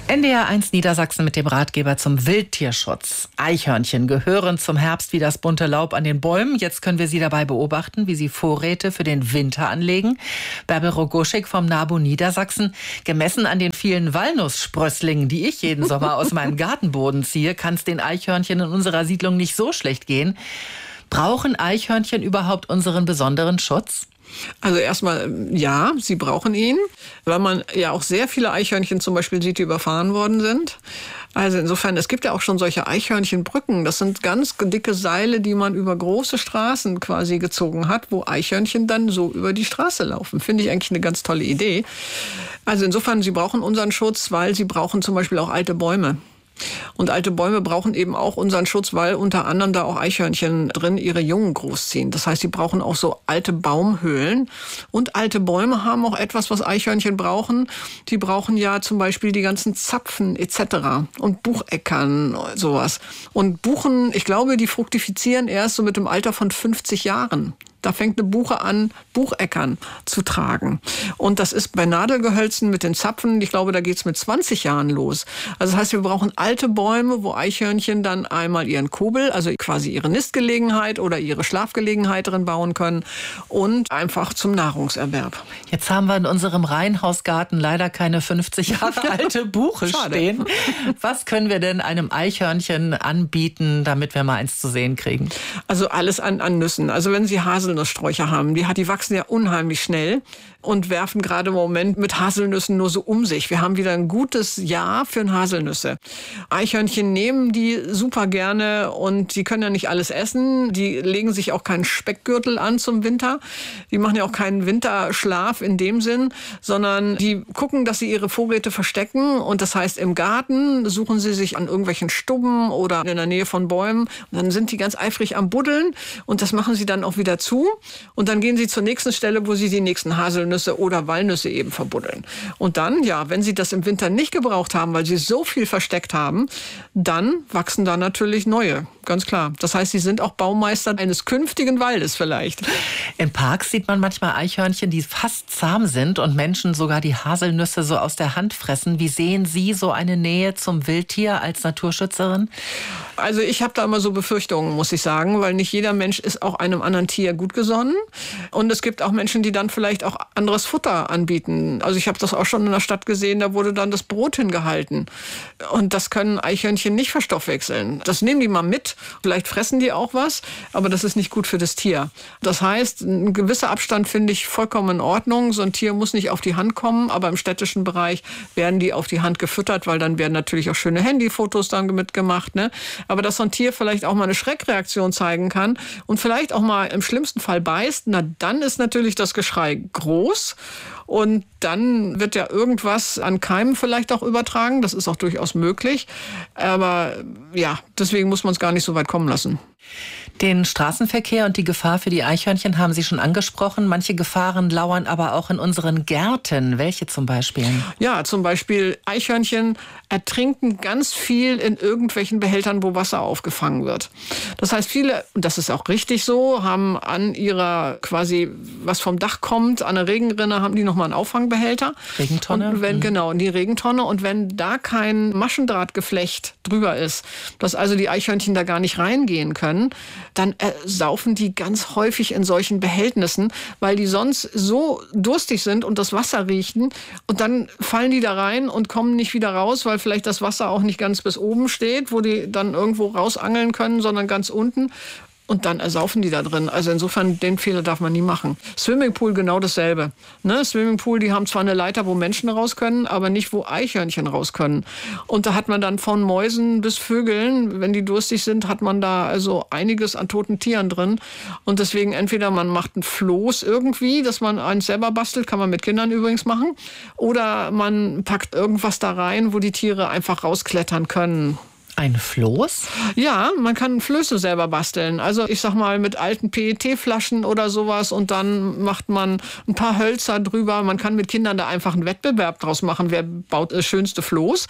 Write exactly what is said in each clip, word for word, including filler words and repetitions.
N D R eins Niedersachsen mit dem Ratgeber zum Wildtierschutz. Eichhörnchen gehören zum Herbst wie das bunte Laub an den Bäumen. Jetzt können wir sie dabei beobachten, wie sie Vorräte für den Winter anlegen. Bärbel Rogoschik vom NABU Niedersachsen. Gemessen an den vielen Walnusssprösslingen, die ich jeden Sommer aus meinem Gartenboden ziehe, kann es den Eichhörnchen in unserer Siedlung nicht so schlecht gehen. Brauchen Eichhörnchen überhaupt unseren besonderen Schutz? Also erstmal, ja, sie brauchen ihn, weil man ja auch sehr viele Eichhörnchen zum Beispiel sieht, die überfahren worden sind. Also insofern, es gibt ja auch schon solche Eichhörnchenbrücken. Das sind ganz dicke Seile, die man über große Straßen quasi gezogen hat, wo Eichhörnchen dann so über die Straße laufen. Finde ich eigentlich eine ganz tolle Idee. Also insofern, sie brauchen unseren Schutz, weil sie brauchen zum Beispiel auch alte Bäume. Und alte Bäume brauchen eben auch unseren Schutz, weil unter anderem da auch Eichhörnchen drin ihre Jungen großziehen. Das heißt, sie brauchen auch so alte Baumhöhlen. Und alte Bäume haben auch etwas, was Eichhörnchen brauchen. Die brauchen ja zum Beispiel die ganzen Zapfen et cetera und Bucheckern, sowas. Und Buchen, ich glaube, die fruktifizieren erst so mit dem Alter von fünfzig Jahren. Da fängt eine Buche an, Bucheckern zu tragen. Und das ist bei Nadelgehölzen mit den Zapfen, ich glaube, da geht's mit zwanzig Jahren los. Also das heißt, wir brauchen alte Bäume, wo Eichhörnchen dann einmal ihren Kobel, also quasi ihre Nistgelegenheit oder ihre Schlafgelegenheit drin bauen können und einfach zum Nahrungserwerb. Jetzt haben wir in unserem Reihenhausgarten leider keine fünfzig Jahre alte Buche stehen. Was können wir denn einem Eichhörnchen anbieten, damit wir mal eins zu sehen kriegen? Also alles an, an Nüssen. Also wenn Sie Haselnusssträucher haben, die, die wachsen ja unheimlich schnell und werfen gerade im Moment mit Haselnüssen nur so um sich. Wir haben wieder ein gutes Jahr für Haselnüsse. Eichhörnchen nehmen die super gerne und die können ja nicht alles essen. Die legen sich auch keinen Speckgürtel an zum Winter. Die machen ja auch keinen Winterschlaf in dem Sinn, sondern die gucken, dass sie ihre Vorräte verstecken. Und das heißt, im Garten suchen sie sich an irgendwelchen Stubben oder in der Nähe von Bäumen. Und dann sind die ganz eifrig am Buddeln und das machen sie dann auch wieder zu. Und dann gehen sie zur nächsten Stelle, wo sie die nächsten Haselnüsse oder Walnüsse eben verbuddeln. Und dann, ja, wenn sie das im Winter nicht gebraucht haben, weil sie so viel versteckt haben, dann wachsen da natürlich neue. Ganz klar. Das heißt, sie sind auch Baumeister eines künftigen Waldes vielleicht. In Parks sieht man manchmal Eichhörnchen, die fast zahm sind und Menschen sogar die Haselnüsse so aus der Hand fressen. Wie sehen Sie so eine Nähe zum Wildtier als Naturschützerin? Also ich habe da immer so Befürchtungen, muss ich sagen, weil nicht jeder Mensch ist auch einem anderen Tier gut gesonnen. Und es gibt auch Menschen, die dann vielleicht auch anderes Futter anbieten. Also ich habe das auch schon in der Stadt gesehen, da wurde dann das Brot hingehalten. Und das können Eichhörnchen nicht verstoffwechseln. Das nehmen die mal mit. Vielleicht fressen die auch was, aber das ist nicht gut für das Tier. Das heißt, ein gewisser Abstand finde ich vollkommen in Ordnung. So ein Tier muss nicht auf die Hand kommen, aber im städtischen Bereich werden die auf die Hand gefüttert, weil dann werden natürlich auch schöne Handyfotos dann mitgemacht, ne? Aber dass so ein Tier vielleicht auch mal eine Schreckreaktion zeigen kann und vielleicht auch mal im schlimmsten Fall beißt, na dann ist natürlich das Geschrei groß. Und dann wird ja irgendwas an Keimen vielleicht auch übertragen. Das ist auch durchaus möglich. Aber ja, deswegen muss man es gar nicht so weit kommen lassen. Den Straßenverkehr und die Gefahr für die Eichhörnchen haben Sie schon angesprochen. Manche Gefahren lauern aber auch in unseren Gärten. Welche zum Beispiel? Ja, zum Beispiel Eichhörnchen ertrinken ganz viel in irgendwelchen Behältern, wo Wasser aufgefangen wird. Das heißt, viele, und das ist auch richtig so, haben an ihrer quasi, was vom Dach kommt, an der Regenrinne, haben die nochmal einen Auffangbehälter. Regentonne? Und wenn, mhm. Genau, die Regentonne. Und wenn da kein Maschendrahtgeflecht drüber ist, dass also die Eichhörnchen da gar nicht reingehen können, dann äh, saufen die ganz häufig in solchen Behältnissen, weil die sonst so durstig sind und das Wasser riechen. Und dann fallen die da rein und kommen nicht wieder raus, weil vielleicht das Wasser auch nicht ganz bis oben steht, wo die dann irgendwo rausangeln können, sondern ganz unten. Und dann ersaufen die da drin. Also insofern, den Fehler darf man nie machen. Swimmingpool genau dasselbe. Ne? Swimmingpool, die haben zwar eine Leiter, wo Menschen raus können, aber nicht, wo Eichhörnchen raus können. Und da hat man dann von Mäusen bis Vögeln, wenn die durstig sind, hat man da also einiges an toten Tieren drin. Und deswegen entweder man macht ein Floß irgendwie, dass man eins selber bastelt, kann man mit Kindern übrigens machen. Oder man packt irgendwas da rein, wo die Tiere einfach rausklettern können. Ein Floß? Ja, man kann Flöße selber basteln. Also ich sag mal mit alten P E T-Flaschen oder sowas und dann macht man ein paar Hölzer drüber. Man kann mit Kindern da einfach einen Wettbewerb draus machen, wer baut das schönste Floß.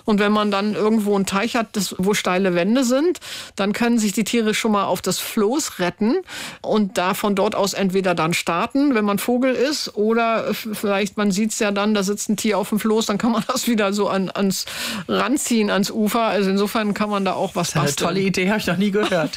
Und wenn man dann irgendwo einen Teich hat, das, wo steile Wände sind, dann können sich die Tiere schon mal auf das Floß retten und da von dort aus entweder dann starten, wenn man Vogel ist, oder vielleicht, man sieht es ja dann, da sitzt ein Tier auf dem Floß, dann kann man das wieder so an, ans ranziehen, ans Ufer. Also insofern kann man da auch was basteln. Das ist eine tolle Idee, habe ich noch nie gehört.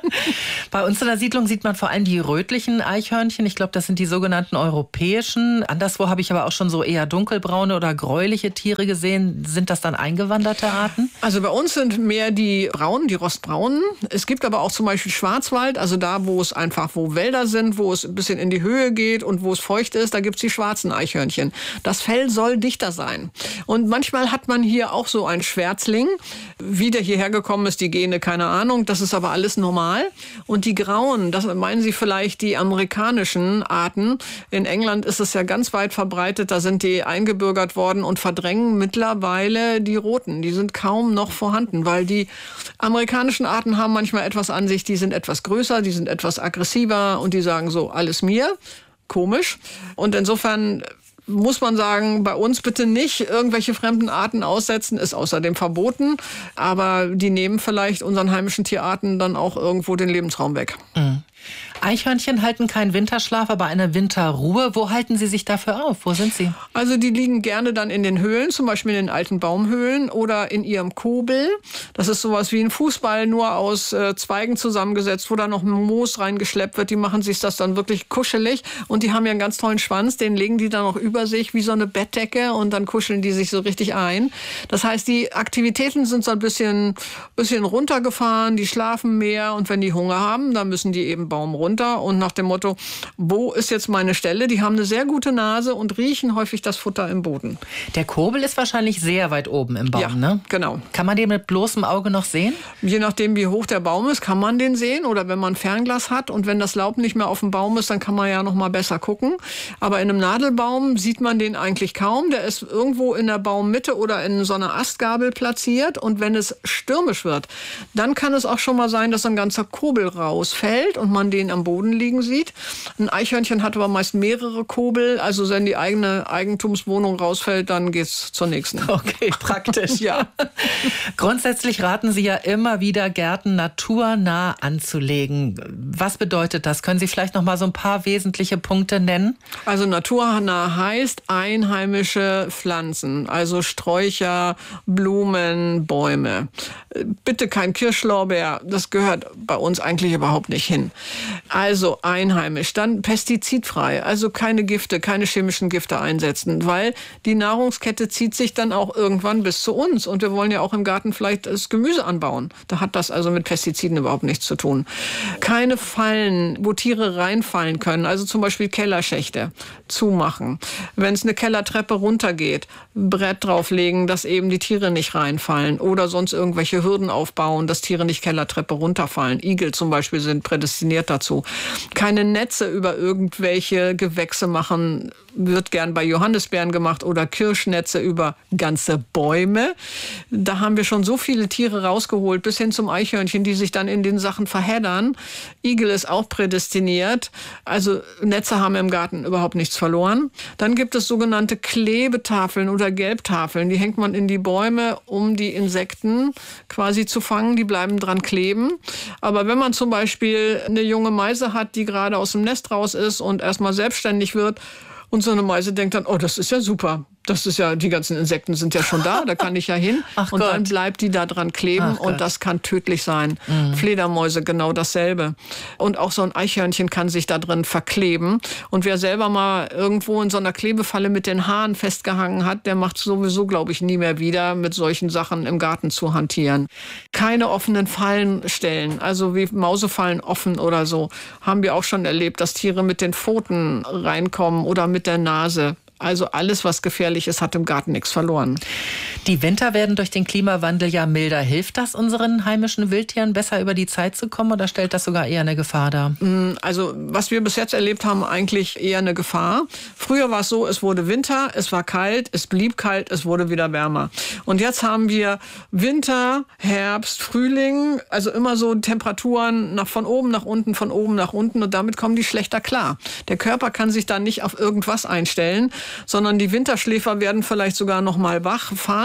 Bei uns in der Siedlung sieht man vor allem die rötlichen Eichhörnchen. Ich glaube, das sind die sogenannten europäischen. Anderswo habe ich aber auch schon so eher dunkelbraune oder gräuliche Tiere gesehen. Sind das dann eingewanderte Arten? Also bei uns sind mehr die braunen, die rostbraunen. Es gibt aber auch zum Beispiel Schwarzwald, also da, wo es einfach, wo Wälder sind, wo es ein bisschen in die Höhe geht und wo es feucht ist, da gibt es die schwarzen Eichhörnchen. Das Fell soll dichter sein. Und manchmal hat man hier auch so einen Schwärzling. Wie der hierher gekommen ist, die Gene, keine Ahnung. Das ist aber alles normal. Und die grauen, das meinen Sie vielleicht die amerikanischen Arten. In England ist es ja ganz weit verbreitet. Da sind die eingebürgert worden und verdrängen mittlerweile die roten. Die sind kaum noch vorhanden, weil die amerikanischen Arten haben manchmal etwas an sich. Die sind etwas größer, die sind etwas aggressiver und die sagen so, alles mir. Komisch. Und insofern muss man sagen, bei uns bitte nicht irgendwelche fremden Arten aussetzen, ist außerdem verboten. Aber die nehmen vielleicht unseren heimischen Tierarten dann auch irgendwo den Lebensraum weg. Mhm. Eichhörnchen halten keinen Winterschlaf, aber eine Winterruhe. Wo halten sie sich dafür auf? Wo sind sie? Also die liegen gerne dann in den Höhlen, zum Beispiel in den alten Baumhöhlen oder in ihrem Kobel. Das ist sowas wie ein Fußball, nur aus äh, Zweigen zusammengesetzt, wo da noch Moos reingeschleppt wird. Die machen sich das dann wirklich kuschelig und die haben ja einen ganz tollen Schwanz, den legen die dann auch über sich wie so eine Bettdecke und dann kuscheln die sich so richtig ein. Das heißt, die Aktivitäten sind so ein bisschen, bisschen runtergefahren, die schlafen mehr und wenn die Hunger haben, dann müssen die eben Baum runter. Und nach dem Motto, wo ist jetzt meine Stelle? Die haben eine sehr gute Nase und riechen häufig das Futter im Boden. Der Kobel ist wahrscheinlich sehr weit oben im Baum, ja, ne? Genau. Kann man den mit bloßem Auge noch sehen? Je nachdem, wie hoch der Baum ist, kann man den sehen. Oder wenn man ein Fernglas hat und wenn das Laub nicht mehr auf dem Baum ist, dann kann man ja noch mal besser gucken. Aber in einem Nadelbaum sieht man den eigentlich kaum. Der ist irgendwo in der Baummitte oder in so einer Astgabel platziert. Und wenn es stürmisch wird, dann kann es auch schon mal sein, dass ein ganzer Kobel rausfällt und man den am Boden liegen sieht. Ein Eichhörnchen hat aber meist mehrere Kobel. Also wenn die eigene Eigentumswohnung rausfällt, dann geht's zur nächsten. Okay, praktisch. Ja. Grundsätzlich raten Sie ja immer wieder, Gärten naturnah anzulegen. Was bedeutet das? Können Sie vielleicht noch mal so ein paar wesentliche Punkte nennen? Also naturnah heißt einheimische Pflanzen, also Sträucher, Blumen, Bäume. Bitte kein Kirschlorbeer, das gehört bei uns eigentlich überhaupt nicht hin. Also einheimisch, dann pestizidfrei, also keine Gifte, keine chemischen Gifte einsetzen, weil die Nahrungskette zieht sich dann auch irgendwann bis zu uns und wir wollen ja auch im Garten vielleicht das Gemüse anbauen. Da hat das also mit Pestiziden überhaupt nichts zu tun. Keine Fallen, wo Tiere reinfallen können, also zum Beispiel Kellerschächte zumachen. Wenn es eine Kellertreppe runtergeht, ein Brett drauflegen, dass eben die Tiere nicht reinfallen oder sonst irgendwelche Hürden aufbauen, dass Tiere nicht Kellertreppe runterfallen. Igel zum Beispiel sind prädestiniert dazu. Keine Netze über irgendwelche Gewächse machen, wird gern bei Johannisbeeren gemacht oder Kirschnetze über ganze Bäume. Da haben wir schon so viele Tiere rausgeholt, bis hin zum Eichhörnchen, die sich dann in den Sachen verheddern. Igel ist auch prädestiniert. Also Netze haben im Garten überhaupt nichts verloren. Dann gibt es sogenannte Klebetafeln oder Gelbtafeln. Die hängt man in die Bäume, um die Insekten quasi zu fangen. Die bleiben dran kleben. Aber wenn man zum Beispiel eine junge Meise hat, die gerade aus dem Nest raus ist und erstmal selbstständig wird, und so eine Meise denkt dann, oh, das ist ja super. Das ist ja, die ganzen Insekten sind ja schon da, da kann ich ja hin. Ach und Gott. Dann bleibt die da dran kleben Ach und Gott. das kann tödlich sein. Mhm. Fledermäuse genau dasselbe. Und auch so ein Eichhörnchen kann sich da drin verkleben. Und wer selber mal irgendwo in so einer Klebefalle mit den Haaren festgehangen hat, der macht sowieso, glaube ich, nie mehr wieder, mit solchen Sachen im Garten zu hantieren. Keine offenen Fallen stellen, also wie Mausefallen offen oder so, haben wir auch schon erlebt, dass Tiere mit den Pfoten reinkommen oder mit der Nase. Also alles, was gefährlich ist, hat im Garten nichts verloren. Die Winter werden durch den Klimawandel ja milder. Hilft das unseren heimischen Wildtieren, besser über die Zeit zu kommen oder stellt das sogar eher eine Gefahr dar? Also was wir bis jetzt erlebt haben, eigentlich eher eine Gefahr. Früher war es so, es wurde Winter, es war kalt, es blieb kalt, es wurde wieder wärmer. Und jetzt haben wir Winter, Herbst, Frühling, also immer so Temperaturen nach von oben nach unten, von oben nach unten und damit kommen die schlechter klar. Der Körper kann sich dann nicht auf irgendwas einstellen, sondern die Winterschläfer werden vielleicht sogar noch mal wach, fahren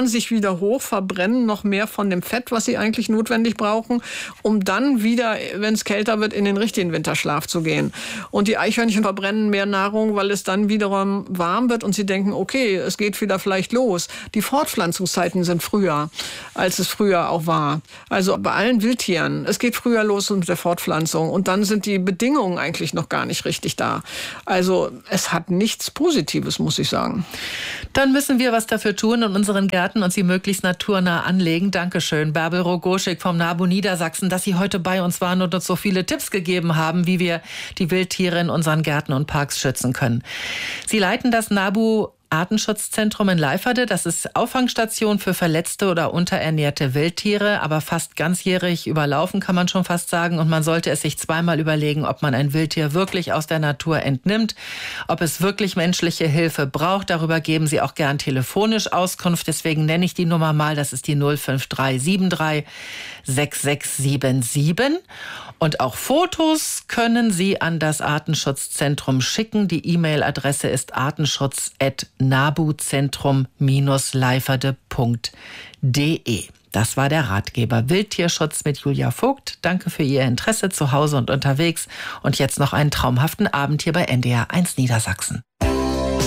sich wieder hoch, verbrennen noch mehr von dem Fett, was sie eigentlich notwendig brauchen, um dann wieder, wenn es kälter wird, in den richtigen Winterschlaf zu gehen. Und die Eichhörnchen verbrennen mehr Nahrung, weil es dann wiederum warm wird und sie denken, okay, es geht wieder vielleicht los. Die Fortpflanzungszeiten sind früher, als es früher auch war. Also bei allen Wildtieren, es geht früher los mit der Fortpflanzung und dann sind die Bedingungen eigentlich noch gar nicht richtig da. Also es hat nichts Positives, muss ich sagen. Dann müssen wir was dafür tun in unseren Gärten und sie möglichst naturnah anlegen. Dankeschön, Bärbel Rogoschik vom NABU Niedersachsen, dass Sie heute bei uns waren und uns so viele Tipps gegeben haben, wie wir die Wildtiere in unseren Gärten und Parks schützen können. Sie leiten das NABU Artenschutzzentrum in Leiferde. Das ist Auffangstation für verletzte oder unterernährte Wildtiere, aber fast ganzjährig überlaufen, kann man schon fast sagen. Und man sollte es sich zweimal überlegen, ob man ein Wildtier wirklich aus der Natur entnimmt, ob es wirklich menschliche Hilfe braucht. Darüber geben Sie auch gern telefonisch Auskunft. Deswegen nenne ich die Nummer mal. Das ist die null fünf drei sieben drei sechs sechs sieben sieben. Und auch Fotos können Sie an das Artenschutzzentrum schicken. Die E-Mail-Adresse ist artenschutz at nabuzentrum leiferde punkt de. Das war der Ratgeber Wildtierschutz mit Julia Vogt. Danke für Ihr Interesse zu Hause und unterwegs. Und jetzt noch einen traumhaften Abend hier bei N D R eins Niedersachsen.